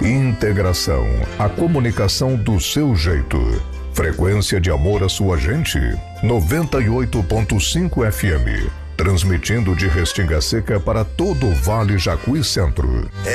Integração, a comunicação do seu jeito. Frequência de amor à sua gente, 98.5 FM. Transmitindo de Restinga Seca para todo o Vale Jacuí Centro.